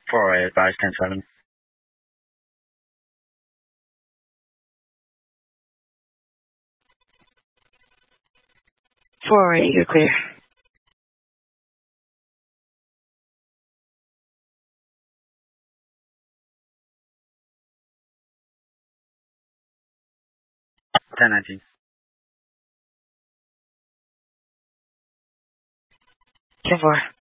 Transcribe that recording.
408, advise 10-7. 408, you're clear. Ten 19. 10-4.